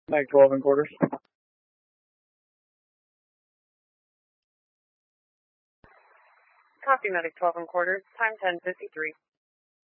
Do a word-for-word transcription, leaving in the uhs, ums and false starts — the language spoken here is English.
Mike twelve and quarters. Copy, Medic twelve and quarters. Time ten fifty-three.